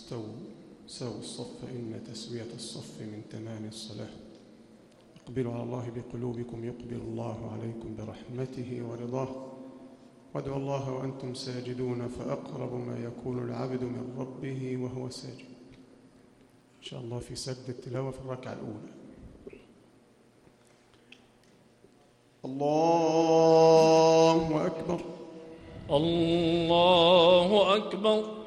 سووا الصف إن تسوية الصف من تمام الصلاة. اقبلوا على الله بقلوبكم يقبل الله عليكم برحمته ورضاه. وادعوا الله وأنتم ساجدون فأقرب ما يكون العبد من ربه وهو ساجد. إن شاء الله في سجد التلاوة في الركعة الأولى. الله أكبر. الله أكبر.